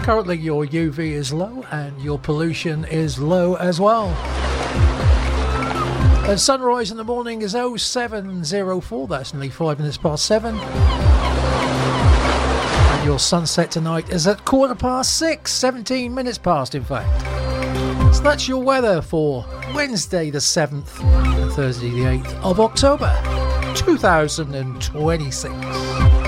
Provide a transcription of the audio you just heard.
Currently your UV is low and your pollution is low as well. And sunrise in the morning is 0704, that's nearly 5 minutes past 7. And your sunset tonight is at 6:15, 17 minutes past in fact. So that's your weather for Wednesday the 7th and Thursday the 8th of October 2026.